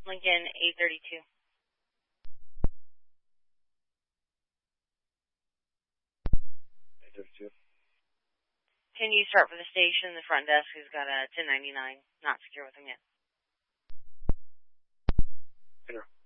Lincoln 832. Can you start for the station? The front desk has got a 1099. Not secure with them yet. Enter.